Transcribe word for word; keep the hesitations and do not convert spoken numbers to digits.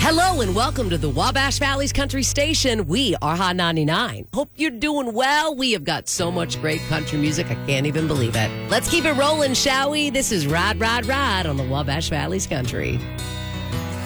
Hello and welcome to the Wabash Valley's Country Station. We are Hot ninety-nine. Hope you're doing well. We have got so much great country music, I can't even believe it. Let's keep it rolling, shall we? This is Ride, Ride, Ride on the Wabash Valley's Country.